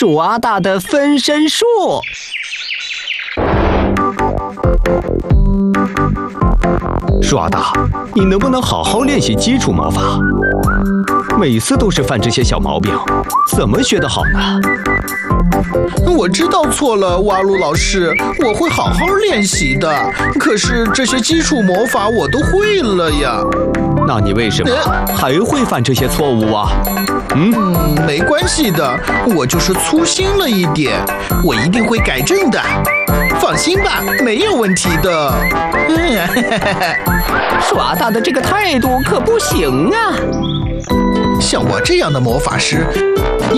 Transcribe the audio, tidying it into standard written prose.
鼠阿大的分身术。鼠阿大，你能不能好好练习基础魔法？每次都是犯这些小毛病，怎么学得好呢？ 我知道错了，瓦鲁老师，我会好好练习的。可是这些基础魔法我都会了呀。 那你为什么还会犯这些错误啊？ 没关系的，我就是粗心了一点，我一定会改正的。放心吧，没有问题的。 鼠阿大的这个态度可不行啊！ 像我这样的魔法师，